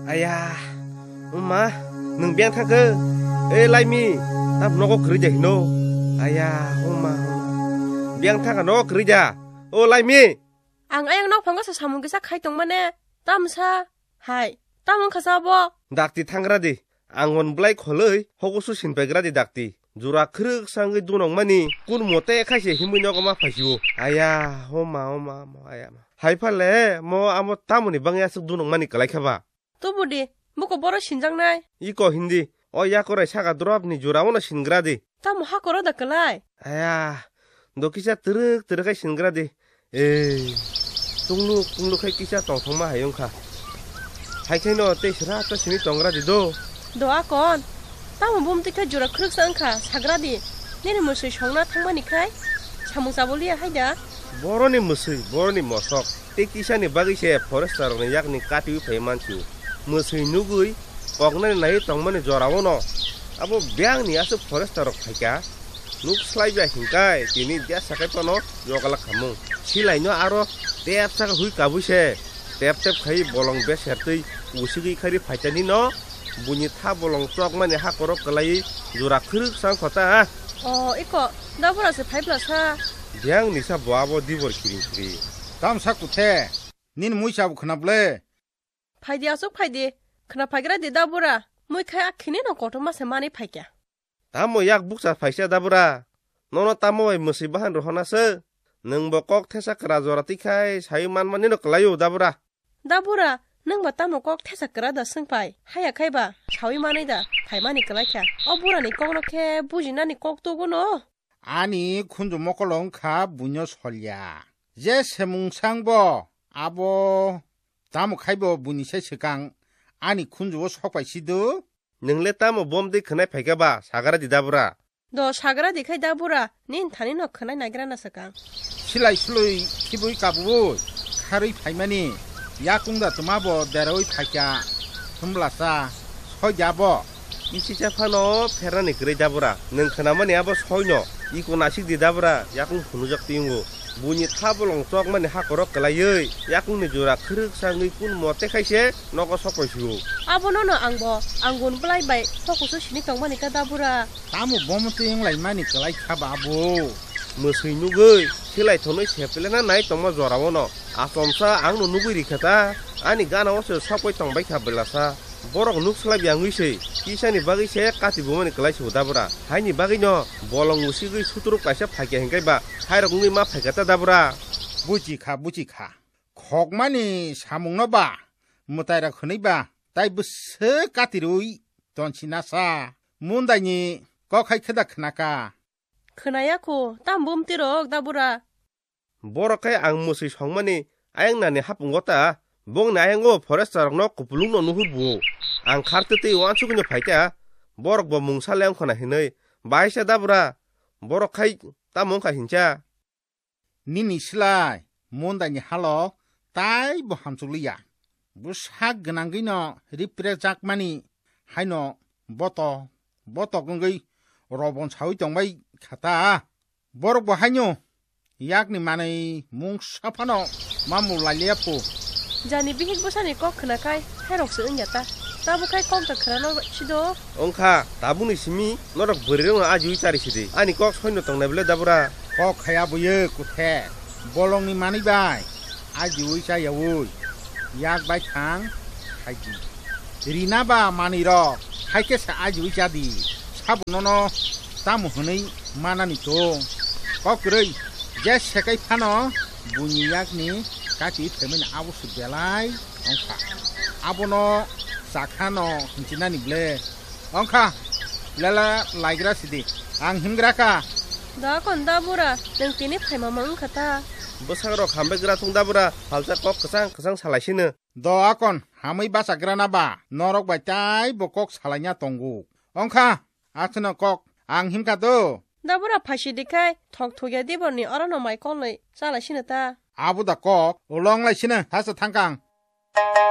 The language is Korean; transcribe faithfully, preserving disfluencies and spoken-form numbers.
아야, 엄마, 능 비앙 타그, 에 라이미, 땀 너고 그러자 히노. 아야, 엄마, 비앙 타가 너 그러자. 오 라이미. 앙 아양 너 방가서 사문기사 카이동마네. 땀사, 하이, 땀은 가사보. 닥티 탕그라디, 앙원 블라이 콜의 호구수 신배그라디 닥티. 주라 크륵 상의 두농마니 꾼 못해 카시 힘을 여고마 파시오. 아야, 엄마, 엄마, 아야. 하이팔레, 뭐 아무 따문이 방야석 두농마니 깔라이카바. 또 보디, 뭐고 버러 신장나이. 이거 힌디, 어 야코레 샤가 드랍니 주라오나 신그라디. 땀 하거러다 깔라이. 아야, 너 기사 드륵 드륵하 신그라디. 에이, 뚱룩 뚱룩해 기사 똥통마 하용카. 하이케노 떼시라 또 신이 똥그라디도. 너 아건. 땀은 봄뜨켜 주라 크륵상카 사그라디 내는 무슨 정나 탕마니카이 사몽사볼리야 하이다 보로니 무슨 보로니 모석 떼기샤니 바기셰 포레스타로는 약니 까티위 페이만추 무슨 누구이 꼭나니 나이 똥만이 조라오노 아보 비앙니 아스 포레스타로 파이까 눅 슬라이비아 힌카이 티니 디아 사카이파노 요갈라 카몽 실라이노 아로 떼압사가 후이 까부셰 떼압떼압 카이 볼롱 베셰르뜨이 우시기 카리 파이타니노 bunyi ta bolong cok mane ha korok kelai jura kruk sang kota. Oh, iko, dah berasa five plus ha. Yang nisa boabo dibor kiring kiri. Tam sakute, nin mui sabu kenapa? Paidi asuk paidi, kenapa kira di dabura? Mui kaya kini no kotor mas semani paikya. Tamu yak buksa paisya dabura. Nono tamu ay musibahan rohana se. Neng bokok tesa kerazorati kai sayuman manino kelayu dabura. Dabura. nang bata mo kok thesa kra da sing pai haya khai ba chawi mani da thai mani kala kya obura ni kok no ke bujina ni kok to go no 아니 군주 먹걸롱 가 문여 설야 제 세뭉상보 아보 다모 카이보 문이 세시강 아니 군주 속바이 시드 능레 tamu bomdi khnai phaika ba sagara didabura 너 사그라 디카이 다부라 닌 타니 너 khna nagira na saka 실라이 슬로이 키보이 까부 카르이 파이마니 야꿍다 드마보 데로이 파캬 흠라사 서야보 이치자 파노 페라니 그래 잡으라 능 kh나마니 아보 서이노 이고 나식 디다브라 야꿍 후누적 띵고 문이 타블롱 쪽만이 하거로 끌라이 야꿍니 주라 크륵 상의 꾼 모테 카이세 너거 석고시고 아보노노 앙보 앙군 블라이 바이 포쿠스 시니 똥마니 까다부라 다모 보모띵 라이마니 끌라이 카바보 무스이 누구이 실라이 토노이 세플레나 나이 똥마 조라오노 아솜사 앙노 누구이 리카타 아니 가나 오서 석고이 똥바이 타블라사 borok nuk slab yang wisi kisani bagi se kati bumani kelai sudabura haini bagino bolong musi gui suturuk kaisa phakya hingkai ba hairok ngui ma phakata dabura buji kha buji kha khokmani samungno ba mutaira khunai ba tai buse katirui tonsinasa mundaini kokhai khada khnaka khnayaku tambum tirok dabura borokai ang musi songmani ayang nani hapungota bong nayango forester no kupulung no nuhurbu ang khartete wanchugno phaita borok bo mungsaleng khona hinai baisa dabura borok khai tamong kha hincha nini slai mondani halo tai bo hamchuliya busak gnangino reprejak mani haino boto boto gongai robon chawi tongbai khata borok bo haino yakni manai mung sapano mamu laliapu jani bihik bosani kok khna kai herok se nyata tabu kai kom ta khna no sido ongkha tabuni simi norok brirong ajui chari sidi ani kok soino tongnai bele dabura kok khaya buye kuthe bolongni mani bai ajui cha yawu yak bai thang haiji rina ba mani ro haike sa ajui cha di sabunono tamu hunai manani to kok rei je sekai phano bunyi yakni kaki temen abu subelai ongka abono sakhano hincinani ble ongka lala laigra sidi ang hingraka da kon dabura nang tini phaima mang khata bosagro khambe gra tung dabura halsa kok kesang kesang salaisine do akon hamai basagrana ba norok baitai bokok salanya tongu ongka akhna kok ang himka do dabura phashi dikai thok thoya diboni arano mai kon lei sala sinata 아부다 꼭 울렁라이시는 다섯 탄강